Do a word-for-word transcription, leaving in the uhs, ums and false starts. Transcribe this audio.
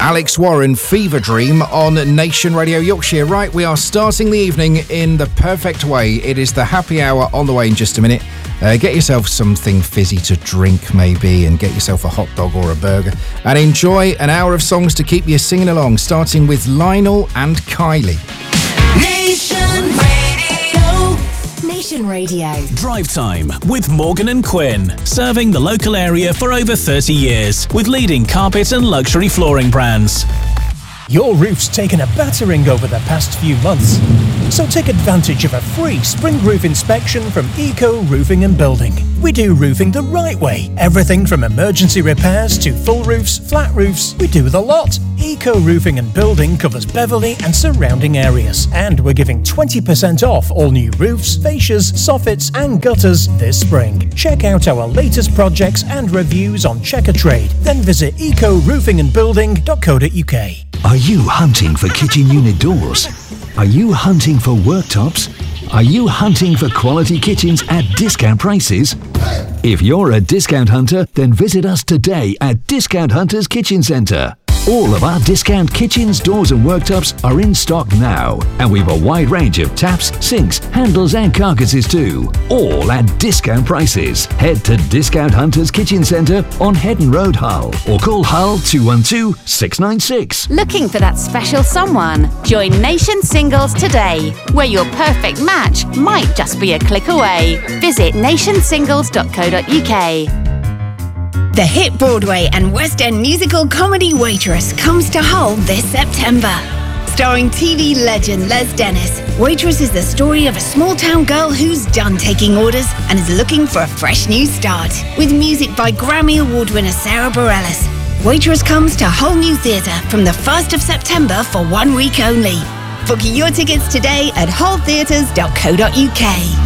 Alex Warren, Fever Dream on Nation Radio Yorkshire. Right, we are starting the evening in the perfect way. It is the happy hour on the way in just a minute. Uh, get yourself something fizzy to drink maybe, and get yourself a hot dog or a burger, and enjoy an hour of songs to keep you singing along, starting with Lionel and Kylie. Nation Radio. Nation Radio. Drive Time with Morgan and Quinn, serving the local area for over thirty years with leading carpet and luxury flooring brands. Your roof's taken a battering over the past few months, so take advantage of a free spring roof inspection from Eco Roofing and Building. We do roofing the right way. Everything from emergency repairs to full roofs, flat roofs, we do the lot. Eco Roofing and Building covers Beverley and surrounding areas, and we're giving twenty percent off all new roofs, fascias, soffits and gutters this spring. Check out our latest projects and reviews on Checker Trade, then visit eco roofing and building dot co dot uk. Are you hunting for kitchen unit doors? Are you hunting for worktops? Are you hunting for quality kitchens at discount prices? If you're a discount hunter, then visit us today at Discount Hunters Kitchen Centre. All of our discount kitchens, doors and worktops are in stock now, and we've a wide range of taps, sinks, handles and carcasses too, all at discount prices. Head to Discount Hunters Kitchen Centre on Headon Road, Hull, or call Hull two one two, six nine six. Looking for that special someone? Join Nation Singles today, where your perfect match might just be a click away. Visit nation singles dot co dot uk. The hit Broadway and West End musical comedy Waitress comes to Hull this September. Starring T V legend Les Dennis, Waitress is the story of a small-town girl who's done taking orders and is looking for a fresh new start. With music by Grammy Award winner Sarah Bareilles, Waitress comes to Hull New Theatre from the first of September for one week only. Book your tickets today at hull theatres dot co dot uk.